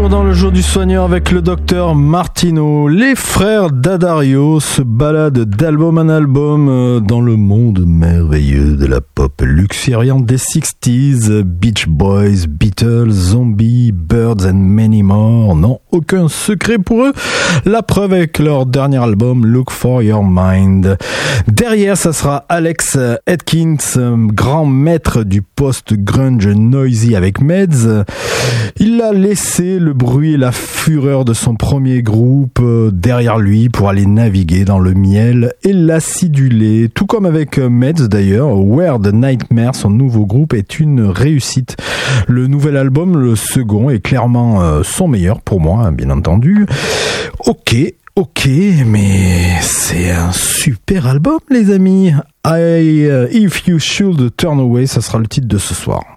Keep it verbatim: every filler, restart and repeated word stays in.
Toujours dans le jour du soigneur avec le docteur Martino. Les frères D'Addario se baladent d'album en album dans le monde merveilleux de la pop luxuriante des sixties. Beach Boys, Beatles, Zombies, Birds and many more. Non, aucun secret pour eux. La preuve avec leur dernier album Look for Your Mind. Derrière, ça sera Alex Atkins, grand maître du post-grunge noisy avec Meds. Il a laissé le bruit et la fureur de son premier groupe derrière lui pour aller naviguer dans le miel et l'acidulé. Tout comme avec Meds d'ailleurs, Where the Nightmare, son nouveau groupe, est une réussite. Le nouvel album, le second, est clairement son meilleur pour moi, bien entendu. Ok, ok, mais c'est un super album les amis. I, uh, If You Should Turn Away, ça sera le titre de ce soir.